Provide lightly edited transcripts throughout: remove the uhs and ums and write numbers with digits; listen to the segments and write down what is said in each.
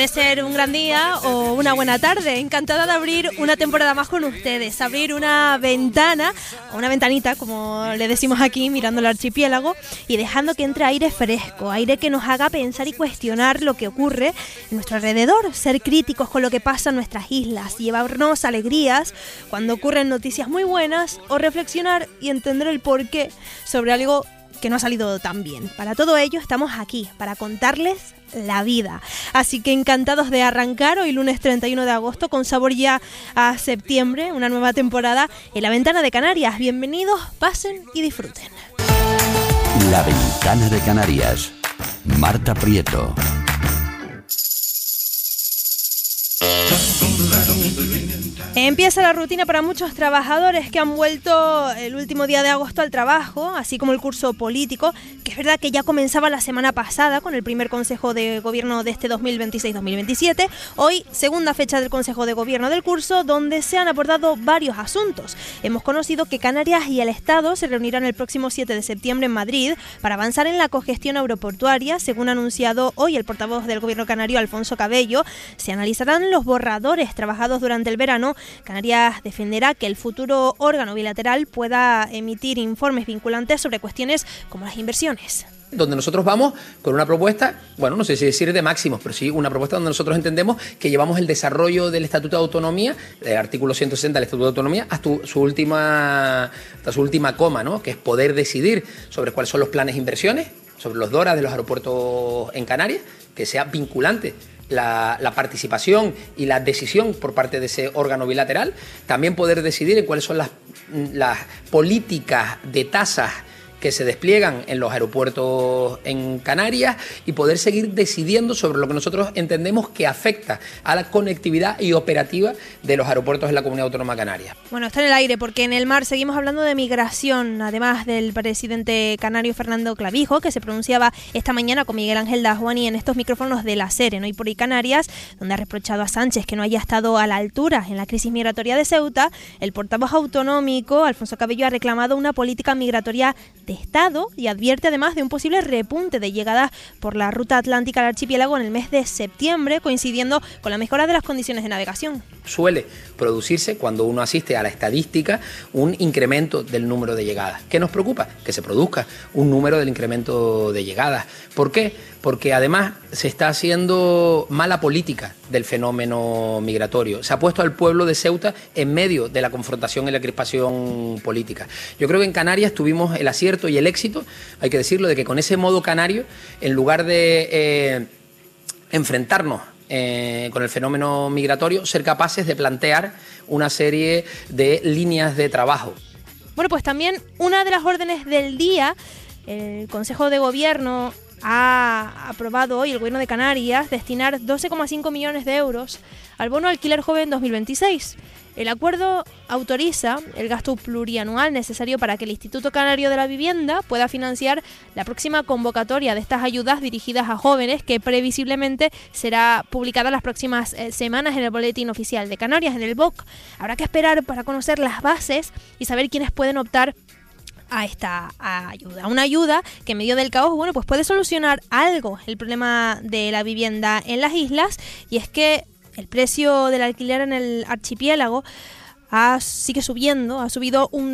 Puede ser un gran día o una buena tarde. Encantada de abrir una temporada más con ustedes, abrir una ventana, o una ventanita, como le decimos aquí, mirando el archipiélago y dejando que entre aire fresco, aire que nos haga pensar y cuestionar lo que ocurre en nuestro alrededor, ser críticos con lo que pasa en nuestras islas, llevarnos alegrías cuando ocurren noticias muy buenas o reflexionar y entender el porqué sobre algo que no ha salido tan bien. Para todo ello estamos aquí, para contarles la vida. Así que encantados de arrancar hoy lunes 31 de agosto con sabor ya a septiembre, una nueva temporada en La Ventana de Canarias. Bienvenidos, pasen y disfruten. La Ventana de Canarias. Marta Prieto. Empieza la rutina para muchos trabajadores que han vuelto el último día de agosto al trabajo, así como el curso político, que es verdad que ya comenzaba la semana pasada con el primer Consejo de Gobierno de este 2026-2027. Hoy, segunda fecha del Consejo de Gobierno del curso, donde se han abordado varios asuntos. Hemos conocido que Canarias y el Estado se reunirán el próximo 7 de septiembre en Madrid para avanzar en la cogestión aeroportuaria, según ha anunciado hoy el portavoz del Gobierno canario, Alfonso Cabello. Se analizarán los borradores trabajados durante el verano. Canarias defenderá que el futuro órgano bilateral pueda emitir informes vinculantes sobre cuestiones como las inversiones. Donde nosotros vamos con una propuesta, bueno, no sé si decir de máximos, pero sí una propuesta donde nosotros entendemos que llevamos el desarrollo del Estatuto de Autonomía, del artículo 160 del Estatuto de Autonomía, hasta su última coma, ¿no? Que es poder decidir sobre cuáles son los planes de inversiones, sobre los DORA de los aeropuertos en Canarias, que sea vinculante la participación y la decisión por parte de ese órgano bilateral, también poder decidir en cuáles son las políticas de tasas que se despliegan en los aeropuertos en Canarias y poder seguir decidiendo sobre lo que nosotros entendemos que afecta a la conectividad y operativa de los aeropuertos en la Comunidad Autónoma Canaria. Bueno, está en el aire porque en el mar seguimos hablando de migración, además del presidente canario Fernando Clavijo, que se pronunciaba esta mañana con Miguel Ángel Dajuani en estos micrófonos de La SER, en Hoy por Hoy Canarias, donde ha reprochado a Sánchez que no haya estado a la altura en la crisis migratoria de Ceuta. El portavoz autonómico, Alfonso Cabello, ha reclamado una política migratoria de Estado y advierte además de un posible repunte de llegadas por la ruta atlántica al archipiélago en el mes de septiembre, coincidiendo con la mejora de las condiciones de navegación. Suele producirse, cuando uno asiste a la estadística, un incremento del número de llegadas. ¿Qué nos preocupa? Que se produzca un número del incremento de llegadas. ¿Por qué? Porque además se está haciendo mala política del fenómeno migratorio. Se ha puesto al pueblo de Ceuta en medio de la confrontación y la crispación política. Yo creo que en Canarias tuvimos el acierto y el éxito, hay que decirlo, de que con ese modo canario, en lugar de enfrentarnos con el fenómeno migratorio, ser capaces de plantear una serie de líneas de trabajo. Bueno, pues también una de las órdenes del día, el Consejo de Gobierno ha aprobado hoy, el Gobierno de Canarias, destinar 12,5 millones de euros al bono alquiler joven 2026. El acuerdo autoriza el gasto plurianual necesario para que el Instituto Canario de la Vivienda pueda financiar la próxima convocatoria de estas ayudas dirigidas a jóvenes, que previsiblemente será publicada las próximas semanas en el Boletín Oficial de Canarias, en el BOC. Habrá que esperar para conocer las bases y saber quiénes pueden optar a esta ayuda. Una ayuda que en medio del caos, bueno, pues puede solucionar algo el problema de la vivienda en las islas, y es que el precio del alquiler en el archipiélago sigue subiendo, ha subido un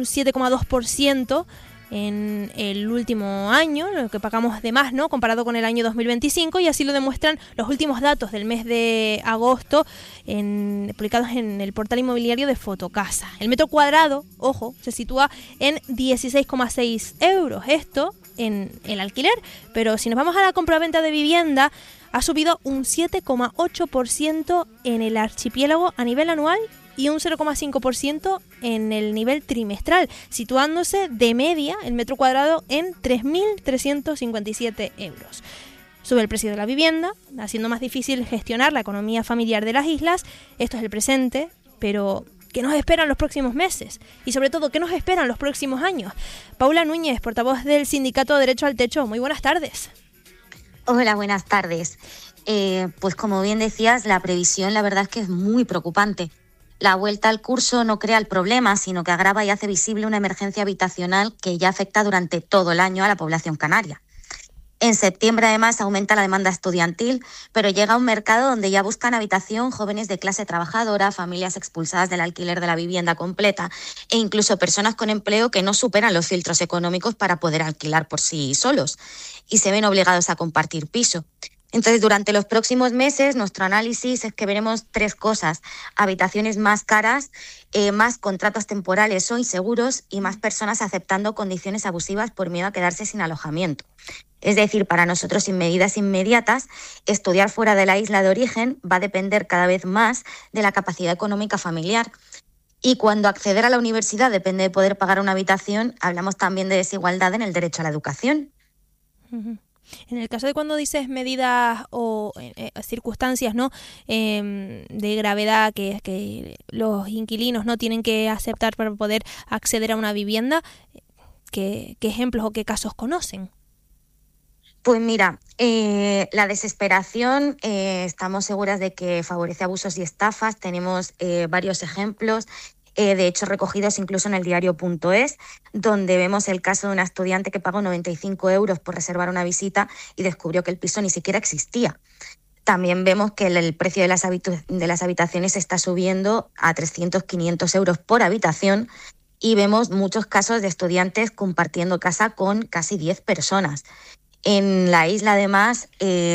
7,2% en el último año, lo que pagamos de más, ¿no?, comparado con el año 2025, y así lo demuestran los últimos datos del mes de agosto publicados en el portal inmobiliario de Fotocasa. El metro cuadrado, ojo, se sitúa en 16,6 euros, esto en el alquiler, pero si nos vamos a la compraventa de vivienda, ha subido un 7,8% en el archipiélago a nivel anual y un 0,5% en el nivel trimestral, situándose de media el metro cuadrado en 3.357 euros. Sube el precio de la vivienda, haciendo más difícil gestionar la economía familiar de las islas. Esto es el presente, pero ¿qué nos esperan los próximos meses? Y sobre todo, ¿qué nos esperan los próximos años? Paula Núñez, portavoz del Sindicato Derecho al Techo. Muy buenas tardes. Hola, buenas tardes. Pues como bien decías, la previsión la verdad es que es muy preocupante. La vuelta al curso no crea el problema, sino que agrava y hace visible una emergencia habitacional que ya afecta durante todo el año a la población canaria. En septiembre, además, aumenta la demanda estudiantil, pero llega a un mercado donde ya buscan habitación jóvenes de clase trabajadora, familias expulsadas del alquiler de la vivienda completa e incluso personas con empleo que no superan los filtros económicos para poder alquilar por sí solos y se ven obligados a compartir piso. Entonces, durante los próximos meses, nuestro análisis es que veremos 3 cosas: habitaciones más caras, más contratos temporales o inseguros y más personas aceptando condiciones abusivas por miedo a quedarse sin alojamiento. Es decir, para nosotros, sin medidas inmediatas, estudiar fuera de la isla de origen va a depender cada vez más de la capacidad económica familiar. Y cuando acceder a la universidad depende de poder pagar una habitación, hablamos también de desigualdad en el derecho a la educación. Uh-huh. En el caso de cuando dices medidas o circunstancias, ¿no? De gravedad que los inquilinos no tienen que aceptar para poder acceder a una vivienda, ¿qué ejemplos o qué casos conocen? Pues mira, la desesperación, estamos seguras de que favorece abusos y estafas. Tenemos varios ejemplos, de hecho recogidos incluso en el diario.es, donde vemos el caso de una estudiante que pagó 95 euros por reservar una visita y descubrió que el piso ni siquiera existía. También vemos que el precio de las habitaciones está subiendo a 300, 500 euros por habitación y vemos muchos casos de estudiantes compartiendo casa con casi 10 personas. En la isla, además,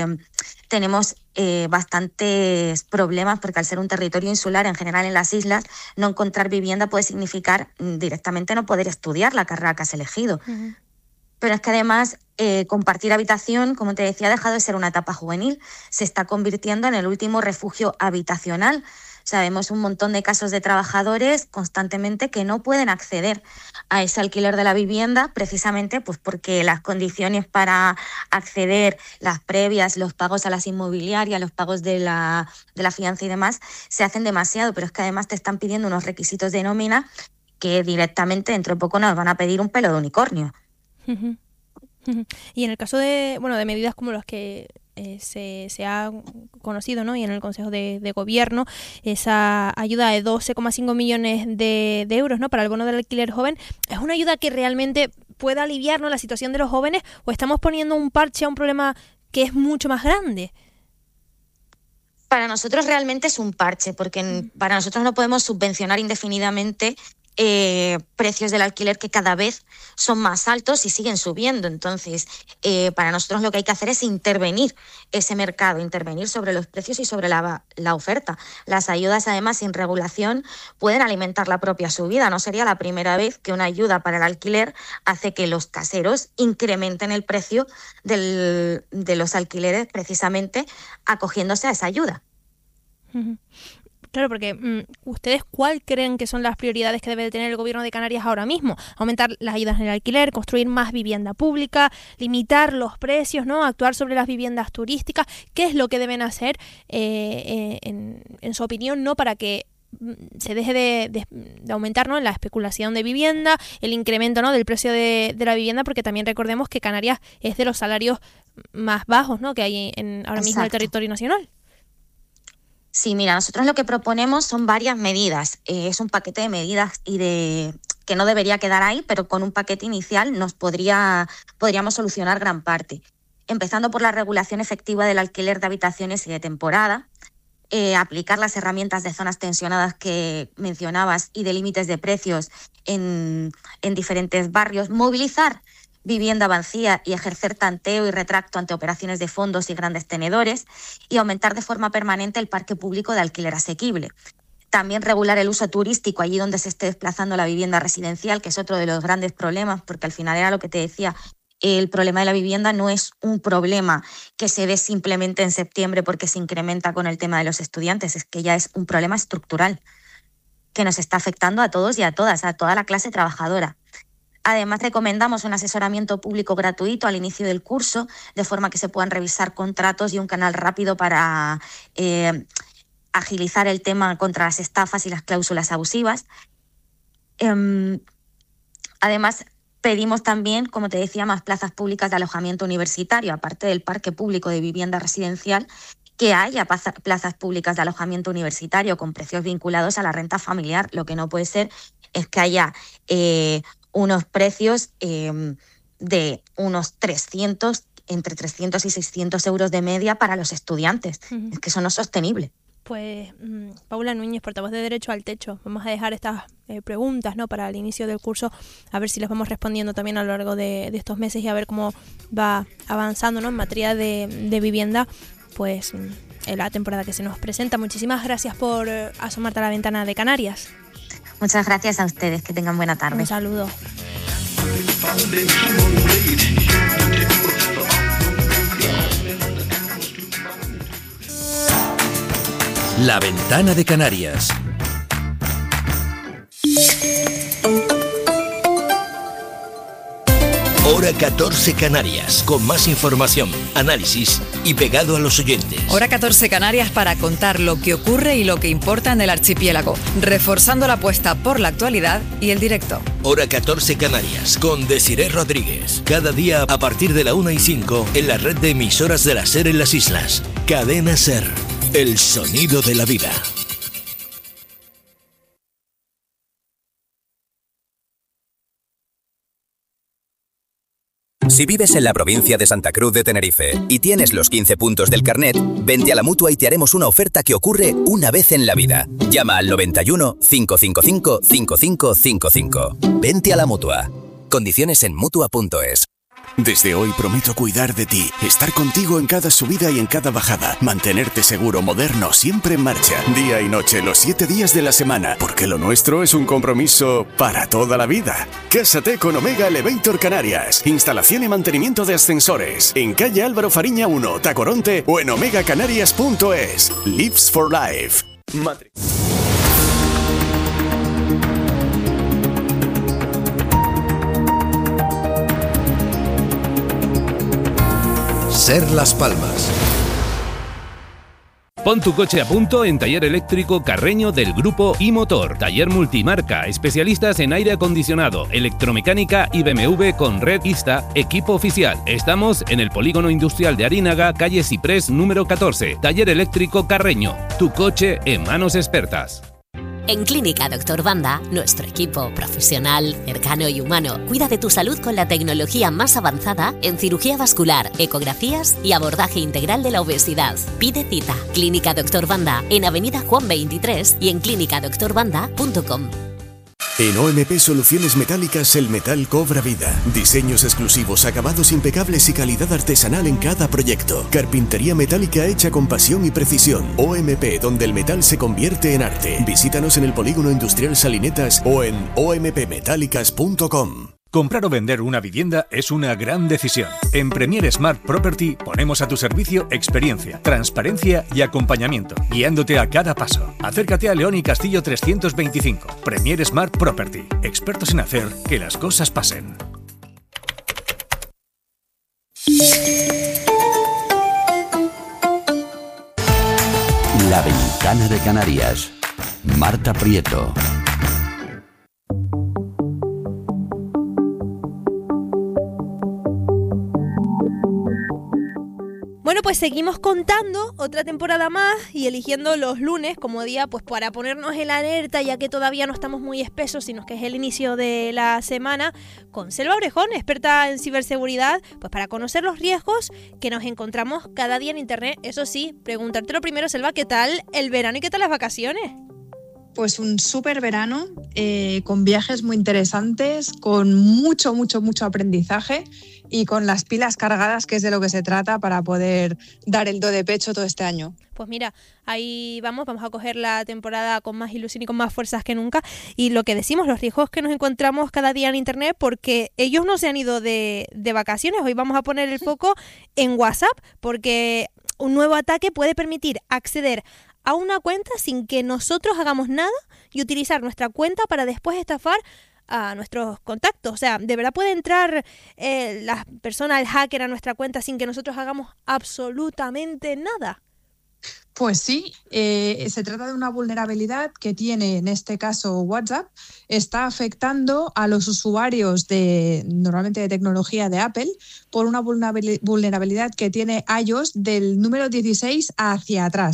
tenemos bastantes problemas porque al ser un territorio insular, en general en las islas, no encontrar vivienda puede significar directamente no poder estudiar la carrera que has elegido. Uh-huh. Pero es que además compartir habitación, como te decía, ha dejado de ser una etapa juvenil, se está convirtiendo en el último refugio habitacional. Sabemos un montón de casos de trabajadores constantemente que no pueden acceder a ese alquiler de la vivienda precisamente pues porque las condiciones para acceder, las previas, los pagos a las inmobiliarias, los pagos de la fianza y demás, se hacen demasiado, pero es que además te están pidiendo unos requisitos de nómina que directamente dentro de poco nos van a pedir un pelo de unicornio. Uh-huh. Uh-huh. Y en el caso de medidas como las que se ha conocido, ¿no? Y en el Consejo de Gobierno, esa ayuda de 12,5 millones de euros, ¿no? Para el bono del alquiler joven, ¿es una ayuda que realmente pueda aliviar, ¿no?, la situación de los jóvenes, o estamos poniendo un parche a un problema que es mucho más grande? Para nosotros realmente es un parche, porque para nosotros no podemos subvencionar indefinidamente precios del alquiler que cada vez son más altos y siguen subiendo. Entonces, para nosotros lo que hay que hacer es intervenir ese mercado, intervenir sobre los precios y sobre la oferta. Las ayudas, además, sin regulación, pueden alimentar la propia subida. No sería la primera vez que una ayuda para el alquiler hace que los caseros incrementen el precio de los alquileres precisamente acogiéndose a esa ayuda. Uh-huh. Claro, porque ¿ustedes cuál creen que son las prioridades que debe tener el Gobierno de Canarias ahora mismo? Aumentar las ayudas en el alquiler, construir más vivienda pública, limitar los precios, ¿no? Actuar sobre las viviendas turísticas. ¿Qué es lo que deben hacer, en su opinión, no, para que se deje de aumentar, ¿no?, la especulación de vivienda, el incremento, ¿no?, del precio de la vivienda? Porque también recordemos que Canarias es de los salarios más bajos, ¿no?, que hay ahora mismo en el territorio nacional. Sí, mira, nosotros lo que proponemos son varias medidas. Es un paquete de medidas que no debería quedar ahí, pero con un paquete inicial podríamos solucionar gran parte. Empezando por la regulación efectiva del alquiler de habitaciones y de temporada, aplicar las herramientas de zonas tensionadas que mencionabas y de límites de precios en diferentes barrios, movilizar vivienda vacía y ejercer tanteo y retracto ante operaciones de fondos y grandes tenedores, y aumentar de forma permanente el parque público de alquiler asequible. También regular el uso turístico allí donde se esté desplazando la vivienda residencial, que es otro de los grandes problemas, porque al final era lo que te decía, el problema de la vivienda no es un problema que se dé simplemente en septiembre porque se incrementa con el tema de los estudiantes, es que ya es un problema estructural que nos está afectando a todos y a todas, a toda la clase trabajadora. Además, recomendamos un asesoramiento público gratuito al inicio del curso, de forma que se puedan revisar contratos y un canal rápido para agilizar el tema contra las estafas y las cláusulas abusivas. Además, pedimos también, como te decía, más plazas públicas de alojamiento universitario, aparte del parque público de vivienda residencial, que haya plazas públicas de alojamiento universitario con precios vinculados a la renta familiar. Lo que no puede ser es que haya unos precios de unos 300 entre 300 y 600 euros de media para los estudiantes. Es que eso no es sostenible. Pues Paula Núñez, portavoz de Derecho al Techo, vamos a dejar estas preguntas, ¿no?, para el inicio del curso, a ver si las vamos respondiendo también a lo largo de estos meses y a ver cómo va avanzando, ¿no?, en materia de vivienda, pues en la temporada que se nos presenta. Muchísimas gracias por asomarte a la ventana de Canarias. Muchas gracias a ustedes, que tengan buena tarde. Un saludo. La ventana de Canarias. Hora 14 Canarias, con más información, análisis y pegado a los oyentes. Hora 14 Canarias para contar lo que ocurre y lo que importa en el archipiélago, reforzando la apuesta por la actualidad y el directo. Hora 14 Canarias, con Desiré Rodríguez. Cada día a partir de la 1:05 en la red de emisoras de la SER en las islas. Cadena SER, el sonido de la vida. Si vives en la provincia de Santa Cruz de Tenerife y tienes los 15 puntos del carnet, vente a la Mutua y te haremos una oferta que ocurre una vez en la vida. Llama al 91 555 5555. Vente a la Mutua. Condiciones en Mutua.es. Desde hoy prometo cuidar de ti, estar contigo en cada subida y en cada bajada, mantenerte seguro, moderno, siempre en marcha, día y noche, los 7 días de la semana, porque lo nuestro es un compromiso para toda la vida. Cásate con Omega Elevator Canarias, instalación y mantenimiento de ascensores, en calle Álvaro Fariña 1, Tacoronte o en omegacanarias.es. Lives for Life. SER Las Palmas. Pon tu coche a punto en Taller Eléctrico Carreño del Grupo iMotor. Taller multimarca, especialistas en aire acondicionado, electromecánica y BMW con red ISTA, equipo oficial. Estamos en el Polígono Industrial de Arínaga, calle Ciprés número 14. Taller Eléctrico Carreño. Tu coche en manos expertas. En Clínica Dr. Banda, nuestro equipo profesional, cercano y humano cuida de tu salud con la tecnología más avanzada en cirugía vascular, ecografías y abordaje integral de la obesidad. Pide cita. Clínica Dr. Banda en Avenida Juan 23 y en clinicadoctorbanda.com. En OMP Soluciones Metálicas el metal cobra vida. Diseños exclusivos, acabados impecables y calidad artesanal en cada proyecto. Carpintería metálica hecha con pasión y precisión. OMP, donde el metal se convierte en arte. Visítanos en el Polígono Industrial Salinetas o en ompmetálicas.com. Comprar o vender una vivienda es una gran decisión. En Premier Smart Property ponemos a tu servicio experiencia, transparencia y acompañamiento, guiándote a cada paso. Acércate a León y Castillo 325. Premier Smart Property, expertos en hacer que las cosas pasen. La ventana de Canarias. Marta Prieto. Bueno, pues seguimos contando otra temporada más y eligiendo los lunes como día pues para ponernos en alerta, ya que todavía no estamos muy espesos, sino que es el inicio de la semana, con Selva Orejón, experta en ciberseguridad, pues para conocer los riesgos que nos encontramos cada día en internet. Eso sí, preguntarte lo primero, Selva, ¿qué tal el verano y qué tal las vacaciones? Pues un súper verano, con viajes muy interesantes, con mucho aprendizaje y con las pilas cargadas, que es de lo que se trata para poder dar el do de pecho todo este año. Pues mira, ahí vamos a coger la temporada con más ilusión y con más fuerzas que nunca. Y lo que decimos, los riesgos que nos encontramos cada día en internet, porque ellos no se han ido de vacaciones. Hoy vamos a poner el foco en WhatsApp, porque un nuevo ataque puede permitir acceder a una cuenta sin que nosotros hagamos nada y utilizar nuestra cuenta para después estafar a nuestros contactos. O sea, ¿de verdad puede entrar la persona, el hacker, a nuestra cuenta sin que nosotros hagamos absolutamente nada? Pues sí, se trata de una vulnerabilidad que tiene, en este caso, WhatsApp. Está afectando a los usuarios normalmente de tecnología de Apple, por una vulnerabilidad que tiene iOS del número 16 hacia atrás.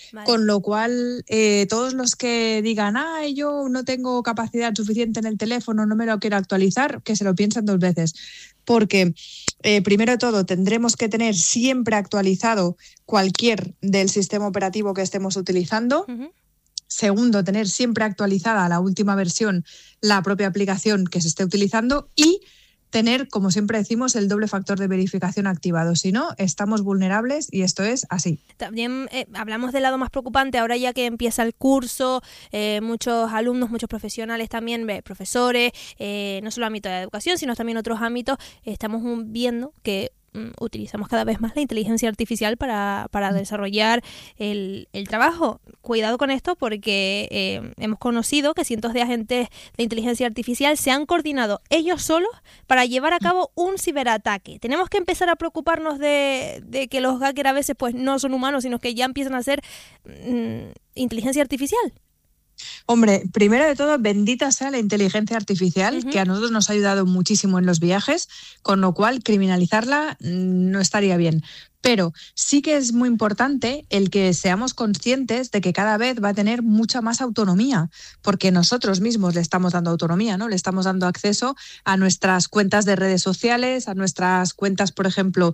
Vale. Con lo cual, todos los que digan, yo no tengo capacidad suficiente en el teléfono, no me lo quiero actualizar, que se lo piensen 2 veces. Porque, primero de todo, tendremos que tener siempre actualizado cualquier del sistema operativo que estemos utilizando. Uh-huh. Segundo, tener siempre actualizada a la última versión la propia aplicación que se esté utilizando y tener, como siempre decimos, el doble factor de verificación activado. Si no, estamos vulnerables y esto es así. También hablamos del lado más preocupante, ahora ya que empieza el curso, muchos alumnos, muchos profesionales también, profesores, no solo ámbito de educación, sino también otros ámbitos, estamos viendo que utilizamos cada vez más la inteligencia artificial para desarrollar el trabajo. Cuidado con esto porque hemos conocido que cientos de agentes de inteligencia artificial se han coordinado ellos solos para llevar a cabo un ciberataque. Tenemos que empezar a preocuparnos de que los hackers a veces pues no son humanos, sino que ya empiezan a ser inteligencia artificial. Hombre, primero de todo, bendita sea la inteligencia artificial, que a nosotros nos ha ayudado muchísimo en los viajes, con lo cual criminalizarla no estaría bien. Pero sí que es muy importante el que seamos conscientes de que cada vez va a tener mucha más autonomía, porque nosotros mismos le estamos dando autonomía, ¿no? Le estamos dando acceso a nuestras cuentas de redes sociales, a nuestras cuentas, por ejemplo,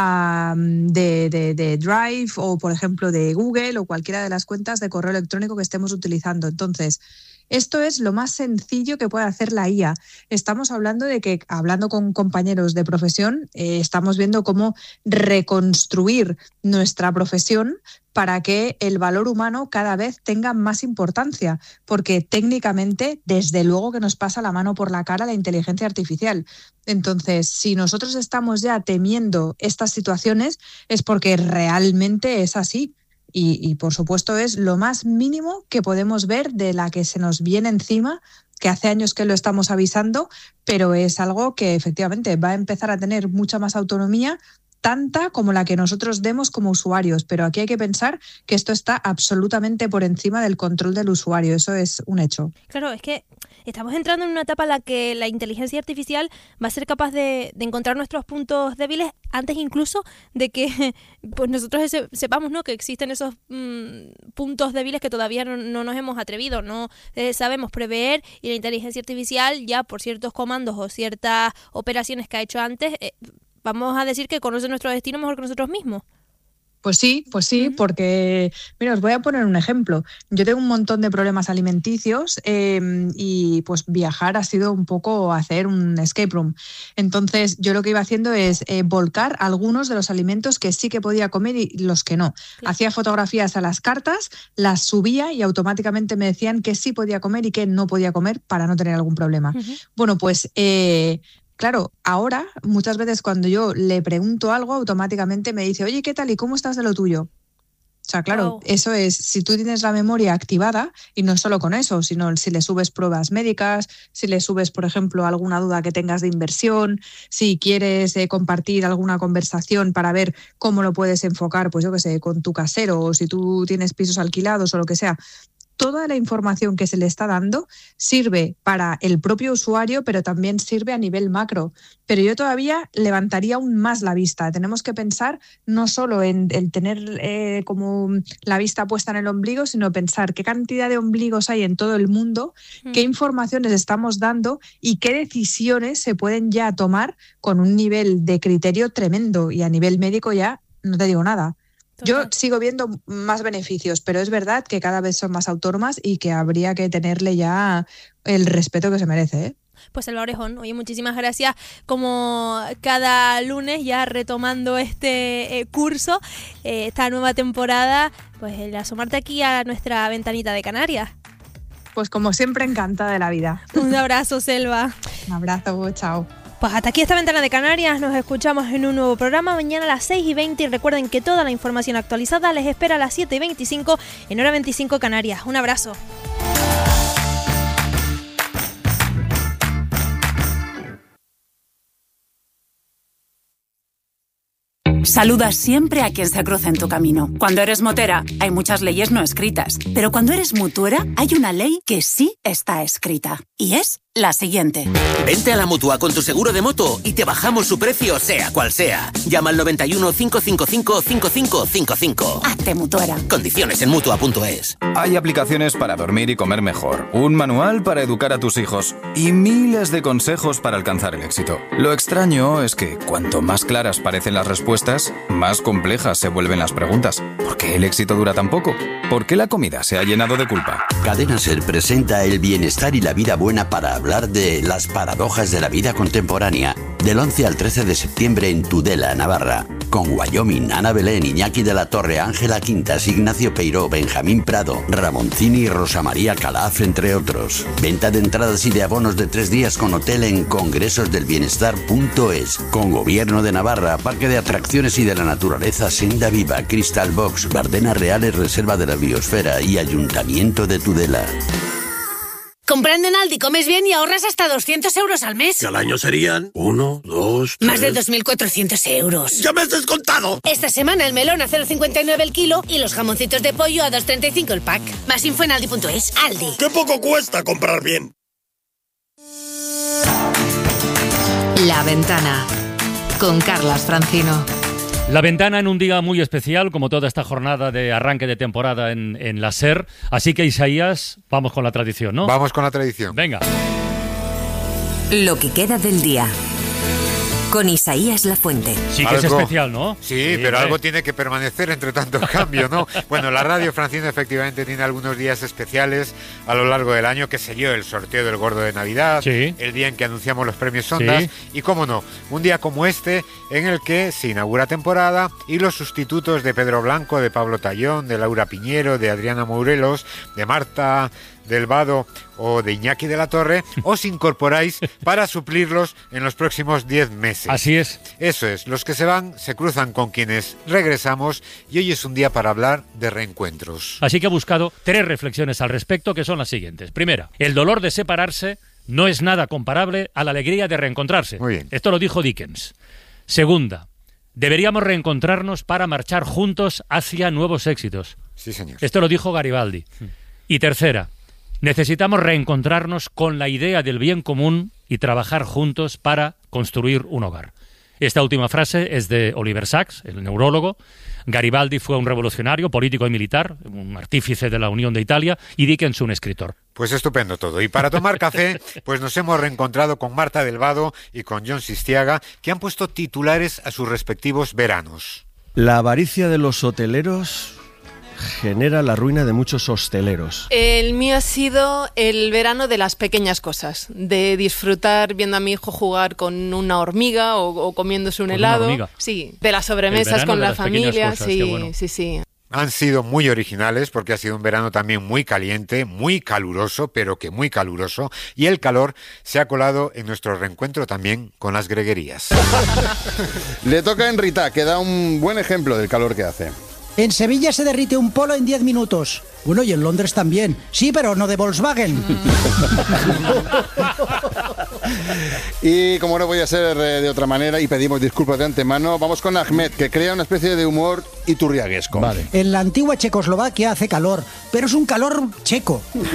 de Drive o, por ejemplo, de Google o cualquiera de las cuentas de correo electrónico que estemos utilizando. Entonces, esto es lo más sencillo que puede hacer la IA. Estamos hablando de que, hablando con compañeros de profesión, estamos viendo cómo reconstruir nuestra profesión para que el valor humano cada vez tenga más importancia, porque técnicamente, desde luego que nos pasa la mano por la cara la inteligencia artificial. Entonces, si nosotros estamos ya temiendo estas situaciones, es porque realmente es así. Y por supuesto es lo más mínimo que podemos ver de la que se nos viene encima, que hace años que lo estamos avisando, pero es algo que efectivamente va a empezar a tener mucha más autonomía, tanta como la que nosotros demos como usuarios. Pero aquí hay que pensar que esto está absolutamente por encima del control del usuario. Eso es un hecho. Claro, es que estamos entrando en una etapa en la que la inteligencia artificial va a ser capaz de encontrar nuestros puntos débiles antes incluso de que pues nosotros sepamos, ¿no?, que existen esos puntos débiles que todavía no nos hemos atrevido, no sabemos prever, y la inteligencia artificial ya por ciertos comandos o ciertas operaciones que ha hecho antes, vamos a decir que conoce nuestro destino mejor que nosotros mismos. Pues sí, porque, mira, os voy a poner un ejemplo. Yo tengo un montón de problemas alimenticios y pues viajar ha sido un poco hacer un escape room. Entonces yo lo que iba haciendo es volcar algunos de los alimentos que sí que podía comer y los que no. Claro. Hacía fotografías a las cartas, las subía y automáticamente me decían que sí podía comer y que no podía comer para no tener algún problema. Uh-huh. Bueno, pues claro, ahora muchas veces cuando yo le pregunto algo, automáticamente me dice, oye, ¿qué tal y cómo estás de lo tuyo? O sea, claro, Eso es, si tú tienes la memoria activada, y no solo con eso, sino si le subes pruebas médicas, si le subes, por ejemplo, alguna duda que tengas de inversión, si quieres compartir alguna conversación para ver cómo lo puedes enfocar, pues yo qué sé, con tu casero, o si tú tienes pisos alquilados o lo que sea. Toda la información que se le está dando sirve para el propio usuario, pero también sirve a nivel macro. Pero yo todavía levantaría aún más la vista. Tenemos que pensar no solo en tener como la vista puesta en el ombligo, sino pensar qué cantidad de ombligos hay en todo el mundo, qué informaciones estamos dando y qué decisiones se pueden ya tomar con un nivel de criterio tremendo. Y a nivel médico ya no te digo nada. Yo sigo viendo más beneficios, pero es verdad que cada vez son más autónomas y que habría que tenerle ya el respeto que se merece, ¿eh? Pues Elba Orejón, oye, muchísimas gracias, como cada lunes ya retomando este curso, esta nueva temporada, pues el asomarte aquí a nuestra ventanita de Canarias. Pues como siempre, encantada de la vida. Un abrazo, Selva. Un abrazo, chao. Pues hasta aquí esta ventana de Canarias, nos escuchamos en un nuevo programa mañana a las 6:20 y recuerden que toda la información actualizada les espera a las 7:25 en hora 25 Canarias. Un abrazo. Saluda siempre a quien se cruza en tu camino. Cuando eres motera, hay muchas leyes no escritas, pero cuando eres mutuera, hay una ley que sí está escrita, y es la siguiente. Vente a la Mutua con tu seguro de moto y te bajamos su precio, sea cual sea. Llama al 91 555 5555. Hazte mutuera. Condiciones en Mutua.es. Hay aplicaciones para dormir y comer mejor, un manual para educar a tus hijos y miles de consejos para alcanzar el éxito. Lo extraño es que cuanto más claras parecen las respuestas, más complejas se vuelven las preguntas. ¿Por qué el éxito dura tan poco? ¿Por qué la comida se ha llenado de culpa? Cadena SER presenta el bienestar y la vida buena para hablar de las paradojas de la vida contemporánea. Del 11 al 13 de septiembre en Tudela, Navarra. Con Wyoming, Ana Belén, Iñaki de la Torre, Ángela Quintas, Ignacio Peiró, Benjamín Prado, Ramoncini y Rosa María Calaf, entre otros. Venta de entradas y de abonos de 3 días con hotel en congresosdelbienestar.es. Con Gobierno de Navarra, Parque de Atracciones y de la Naturaleza, Senda Viva, Crystal Box, Bardenas Reales, Reserva de la Biosfera y Ayuntamiento de Tudela. Comprando en Aldi comes bien y ahorras hasta 200 euros al mes. Que al año serían 1, 2, 3... Más de 2.400 euros. ¡Ya me has descontado! Esta semana el melón a 0,59 el kilo y los jamoncitos de pollo a 2,35 el pack. Más info en Aldi.es. Aldi. ¡Qué poco cuesta comprar bien! La Ventana, con Carlas Francino. La Ventana en un día muy especial, como toda esta jornada de arranque de temporada en la SER. Así que, Isaías, vamos con la tradición, ¿no? Vamos con la tradición. Venga. Lo que queda del día, con Isaías Lafuente. Sí que es especial, ¿no? Sí, pero algo tiene que permanecer entre tanto cambio, ¿no? Bueno, la radio Francino efectivamente tiene algunos días especiales a lo largo del año, que se dio el sorteo del Gordo de Navidad, el día en que anunciamos los premios Ondas, y cómo no, un día como este en el que se inaugura temporada y los sustitutos de Pedro Blanco, de Pablo Tallón, de Laura Piñero, de Adriana Morelos, de Marta del Vado o de Iñaki de la Torre, os incorporáis para suplirlos en los próximos 10 meses. Así es. Eso es, los que se van se cruzan con quienes regresamos y hoy es un día para hablar de reencuentros. Así que he buscado 3 reflexiones al respecto, que son las siguientes. Primera, el dolor de separarse no es nada comparable a la alegría de reencontrarse. Muy bien. Esto lo dijo Dickens. Segunda, deberíamos reencontrarnos para marchar juntos hacia nuevos éxitos. Sí, señor. Esto lo dijo Garibaldi. Y tercera, necesitamos reencontrarnos con la idea del bien común y trabajar juntos para construir un hogar. Esta última frase es de Oliver Sacks, el neurólogo. Garibaldi fue un revolucionario, político y militar, un artífice de la Unión de Italia, y Dickens un escritor. Pues estupendo todo. Y para tomar café, pues nos hemos reencontrado con Marta del Vado y con John Sistiaga, que han puesto titulares a sus respectivos veranos. La avaricia de los hoteleros genera la ruina de muchos hosteleros. El mío ha sido el verano de las pequeñas cosas, de disfrutar viendo a mi hijo jugar con una hormiga o comiéndose un helado. Sí, de las sobremesas con la familia. Cosas, sí, bueno. Sí. Han sido muy originales porque ha sido un verano también muy caliente, muy caluroso, pero que muy caluroso, y el calor se ha colado en nuestro reencuentro también con las greguerías. Le toca a Enrita, que da un buen ejemplo del calor que hace. En Sevilla se derrite un polo en 10 minutos. Bueno, y en Londres también. Sí, pero no de Volkswagen. Y como no voy a ser de otra manera, y pedimos disculpas de antemano, vamos con Ahmed, que crea una especie de humor iturriaguesco. Vale. En la antigua Checoslovaquia hace calor, pero es un calor checo. Bueno,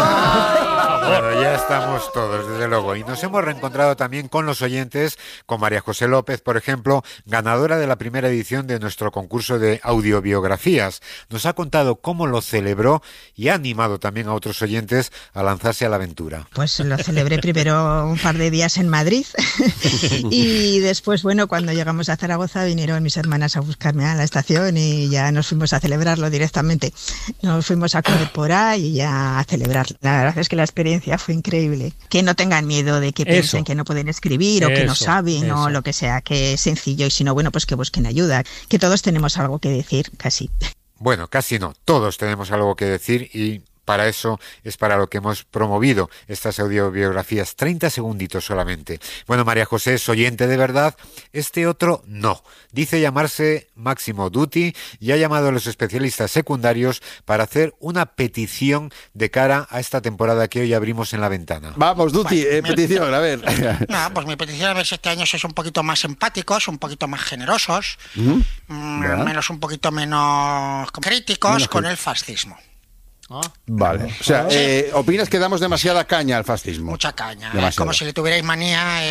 ya estamos todos, desde luego. Y nos hemos reencontrado también con los oyentes, con María José López, por ejemplo, ganadora de la primera edición de nuestro concurso de audiobiografías. Nos ha contado cómo lo celebró y ha animado también a otros oyentes a lanzarse a la aventura. Pues lo celebré primero un par de días en Madrid y después, bueno, cuando llegamos a Zaragoza vinieron mis hermanas a buscarme a la estación y ya nos fuimos a celebrarlo directamente. Nos fuimos a comer por ahí y ya a celebrar. La verdad es que la experiencia fue increíble. Que no tengan miedo de que piensen que no pueden escribir o que no saben o lo que sea, que es sencillo, y si no, bueno, pues que busquen ayuda. Que todos tenemos algo que decir, casi. Bueno, casi no. Todos tenemos algo que decir y para eso es para lo que hemos promovido estas audiobiografías. 30 segunditos solamente. Bueno, María José es oyente de verdad. Este otro no. Dice llamarse Máximo Dutti y ha llamado a los especialistas secundarios para hacer una petición de cara a esta temporada que hoy abrimos en La Ventana. Vamos, Dutti, petición, a ver. No, pues mi petición es este año sois un poquito más empáticos, un poquito más generosos, un poquito menos críticos con el fascismo. Vale. O sea, ¿opinas que damos demasiada caña al fascismo? Mucha caña. Demasiada. Como si le tuvierais manía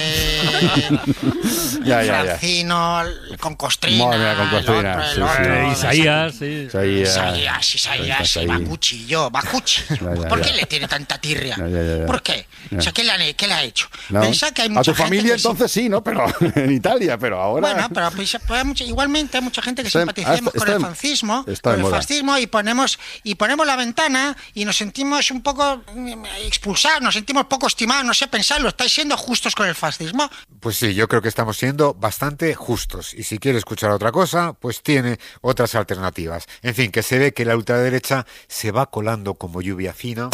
Francino, con Costrina. Madre mía, con Costrina. El otro, Isaías, Isaías, y va cuchillo. ¿Por qué le tiene tanta tirria? ¿Por qué? O sea, ¿qué le ha hecho? No. Pensad que hay mucha a tu gente familia que entonces sí, ¿no? Pero en Italia, pero ahora... Bueno, pero igualmente hay mucha gente que simpaticemos con el fascismo, y ponemos la ventana y nos sentimos un poco expulsados, nos sentimos poco estimados, no sé, pensadlo, ¿estáis siendo justos con el fascismo? Pues sí, yo creo que estamos siendo bastante justos. Y si quiere escuchar otra cosa, pues tiene otras alternativas. En fin, que se ve que la ultraderecha se va colando como lluvia fina.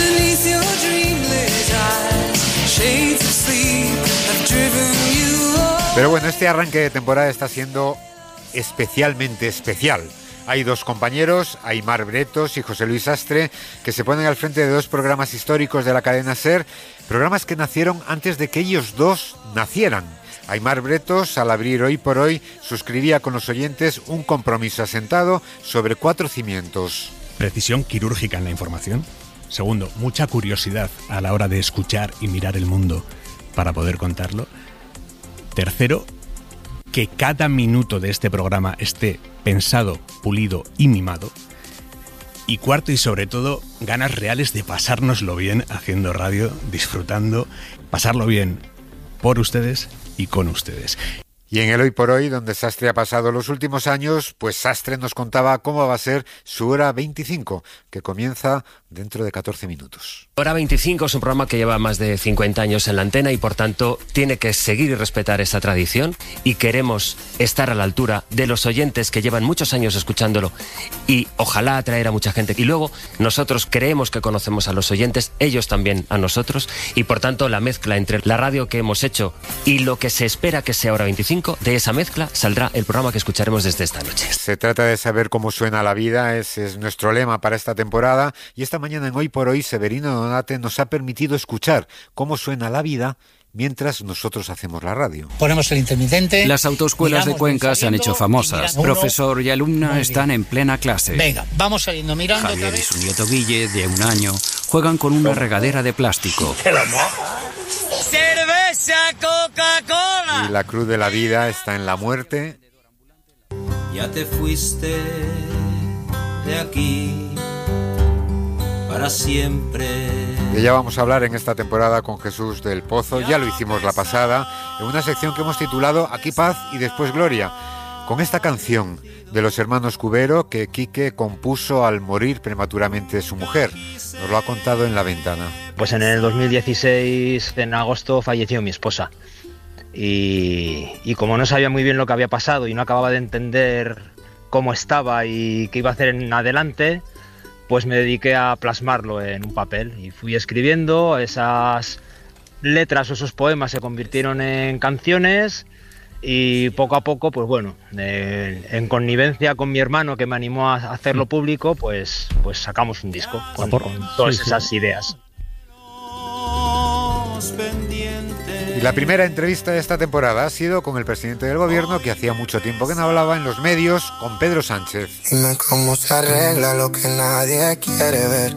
Pero bueno, este arranque de temporada está siendo especialmente especial. Hay dos compañeros, Aimar Bretos y José Luis Sastre, que se ponen al frente de dos programas históricos de la cadena SER, programas que nacieron antes de que ellos dos nacieran. Aimar Bretos, al abrir Hoy por Hoy, suscribía con los oyentes un compromiso asentado sobre 4 cimientos. Precisión quirúrgica en la información. Segundo, mucha curiosidad a la hora de escuchar y mirar el mundo para poder contarlo. Tercero, que cada minuto de este programa esté pensado, pulido y mimado. Y cuarto y sobre todo, ganas reales de pasárnoslo bien haciendo radio, disfrutando, pasarlo bien por ustedes y con ustedes. Y en el Hoy por Hoy, donde Sastre ha pasado los últimos años, pues Sastre nos contaba cómo va a ser su hora 25, que comienza dentro de 14 minutos. Hora 25 es un programa que lleva más de 50 años en la antena y por tanto tiene que seguir y respetar esa tradición, y queremos estar a la altura de los oyentes que llevan muchos años escuchándolo y ojalá atraer a mucha gente. Y luego nosotros creemos que conocemos a los oyentes, ellos también a nosotros, y por tanto la mezcla entre la radio que hemos hecho y lo que se espera que sea Hora 25, de esa mezcla saldrá el programa que escucharemos desde esta noche. Se trata de saber cómo suena la vida, ese es nuestro lema para esta temporada, y esta mañana en Hoy por Hoy Severino Donate nos ha permitido escuchar cómo suena la vida mientras nosotros hacemos la radio. Ponemos el intermitente. Las autoescuelas de Cuenca se han hecho famosas. Profesor y alumna están en plena clase. Venga, vamos saliendo mirando. Javier y su nieto Guille, de 1 año, juegan con una regadera de plástico. ¡Cerveza, Coca-Cola! Y la cruz de la vida está en la muerte. Ya te fuiste de aquí para siempre. De ella vamos a hablar en esta temporada con Jesús del Pozo, ya lo hicimos la pasada, en una sección que hemos titulado Aquí paz y después gloria, con esta canción de los hermanos Cubero que Quique compuso al morir prematuramente su mujer. Nos lo ha contado en La Ventana. Pues en el 2016, en agosto, falleció mi esposa. Y como no sabía muy bien lo que había pasado y no acababa de entender cómo estaba y qué iba a hacer en adelante, pues me dediqué a plasmarlo en un papel y fui escribiendo. Esas letras o esos poemas se convirtieron en canciones y poco a poco, pues bueno, en connivencia con mi hermano, que me animó a hacerlo público, pues sacamos un disco con todas esas ideas. Y la primera entrevista de esta temporada ha sido con el presidente del gobierno, que hacía mucho tiempo que no hablaba en los medios, con Pedro Sánchez. Dime cómo se arregla lo que nadie quiere ver.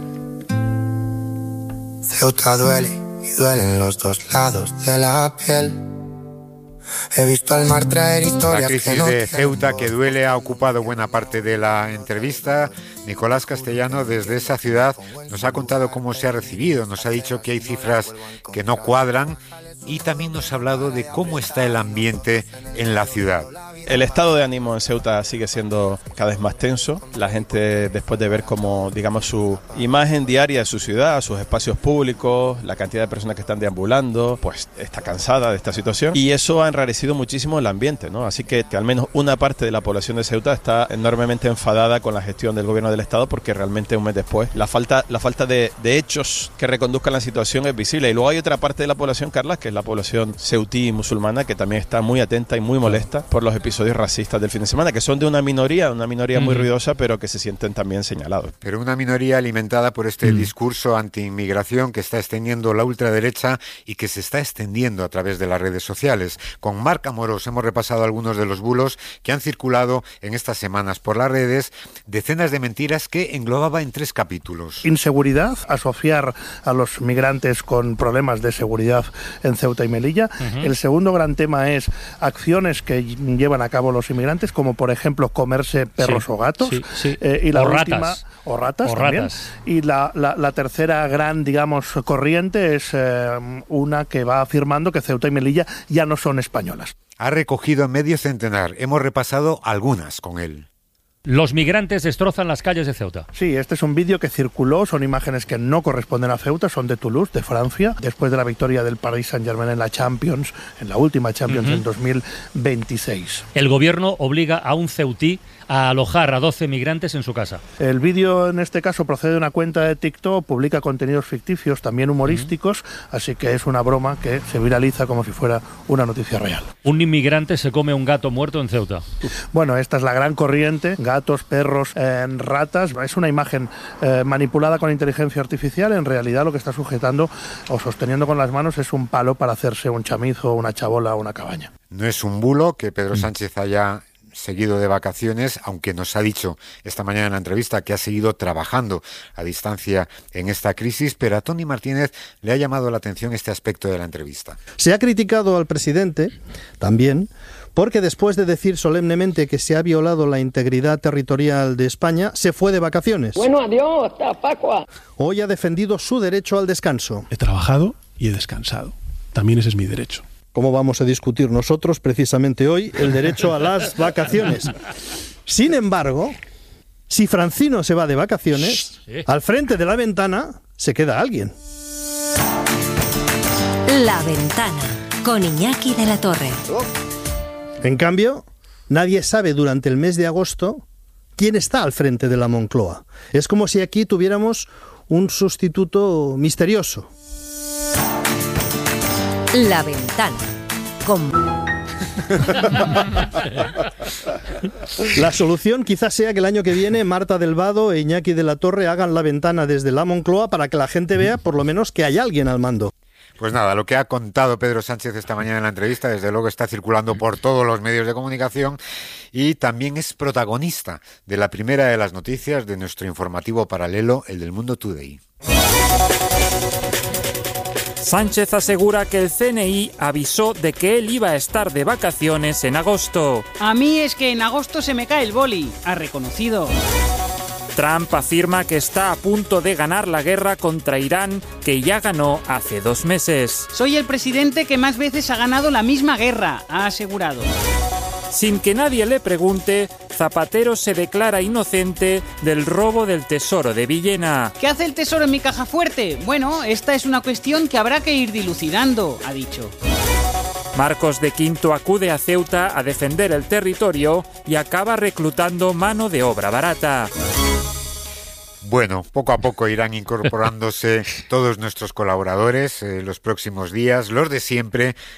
Ceuta duele y duelen los dos lados de la piel. He visto al mar traer historias. La crisis de Ceuta, que duele, ha ocupado buena parte de la entrevista. Nicolás Castellano, desde esa ciudad, nos ha contado cómo se ha recibido, nos ha dicho que hay cifras que no cuadran y también nos ha hablado de cómo está el ambiente en la ciudad. El estado de ánimo en Ceuta sigue siendo cada vez más tenso. La gente, después de ver cómo, digamos, su imagen diaria de su ciudad, sus espacios públicos, la cantidad de personas que están deambulando, pues está cansada de esta situación. Y eso ha enrarecido muchísimo el ambiente, ¿no? Así que al menos una parte de la población de Ceuta está enormemente enfadada con la gestión del gobierno del Estado, porque realmente un mes después la falta de hechos que reconduzcan la situación es visible. Y luego hay otra parte de la población, Carla, que es la población ceutí y musulmana, que también está muy atenta y muy molesta por los episodios episodios racistas del fin de semana, que son de una minoría muy ruidosa, pero que se sienten también señalados. Pero una minoría alimentada por este discurso anti-inmigración que está extendiendo la ultraderecha y que se está extendiendo a través de las redes sociales. Con Marc Amorós hemos repasado algunos de los bulos que han circulado en estas semanas por las redes, decenas de mentiras que englobaba en 3 capítulos. Inseguridad, asociar a los migrantes con problemas de seguridad en Ceuta y Melilla. El segundo gran tema es acciones que llevan a cabo los inmigrantes, como por ejemplo comerse perros o gatos. Y la última, o ratas también. Y la tercera gran, digamos, corriente es una que va afirmando que Ceuta y Melilla ya no son españolas. Ha recogido medio centenar. Hemos repasado algunas con él. Los migrantes destrozan las calles de Ceuta. Sí, este es un vídeo que circuló, son imágenes que no corresponden a Ceuta, son de Toulouse, de Francia, después de la victoria del Paris Saint-Germain en la Champions, en la última Champions en 2026. El gobierno obliga a un ceutí a alojar a 12 migrantes en su casa. El vídeo en este caso procede de una cuenta de TikTok, publica contenidos ficticios, también humorísticos, así que es una broma que se viraliza como si fuera una noticia real. Un inmigrante se come un gato muerto en Ceuta. Bueno, esta es la gran corriente, gatos, perros, ratas. Es una imagen manipulada con inteligencia artificial. En realidad lo que está sujetando o sosteniendo con las manos es un palo para hacerse un chamizo, una chabola o una cabaña. No es un bulo que Pedro Sánchez haya seguido de vacaciones, aunque nos ha dicho esta mañana en la entrevista que ha seguido trabajando a distancia en esta crisis, pero a Tony Martínez le ha llamado la atención este aspecto de la entrevista. Se ha criticado al presidente también porque después de decir solemnemente que se ha violado la integridad territorial de España, se fue de vacaciones. Bueno, adiós, hasta Pascua. Hoy ha defendido su derecho al descanso. He trabajado y he descansado. También ese es mi derecho. ¿Cómo vamos a discutir nosotros precisamente hoy el derecho a las vacaciones? Sin embargo, si Francino se va de vacaciones, al frente de la ventana se queda alguien. La Ventana, con Iñaki de la Torre. En cambio, nadie sabe durante el mes de agosto quién está al frente de la Moncloa. Es como si aquí tuviéramos un sustituto misterioso. La Ventana, con... La solución quizás sea que el año que viene Marta del Vado e Iñaki de la Torre hagan La Ventana desde la Moncloa para que la gente vea por lo menos que hay alguien al mando. Pues nada, lo que ha contado Pedro Sánchez esta mañana en la entrevista, desde luego está circulando por todos los medios de comunicación y también es protagonista de la primera de las noticias de nuestro informativo paralelo, el del Mundo Today. Sánchez asegura que el CNI avisó de que él iba a estar de vacaciones en agosto. A mí es que en agosto se me cae el boli, ha reconocido. Trump afirma que está a punto de ganar la guerra contra Irán, que ya ganó hace 2 meses. Soy el presidente que más veces ha ganado la misma guerra, ha asegurado. Sin que nadie le pregunte, Zapatero se declara inocente del robo del tesoro de Villena. ¿Qué hace el tesoro en mi caja fuerte? Bueno, esta es una cuestión que habrá que ir dilucidando, ha dicho. Marcos de Quinto acude a Ceuta a defender el territorio y acaba reclutando mano de obra barata. Bueno, poco a poco irán incorporándose todos nuestros colaboradores los próximos días, los de siempre,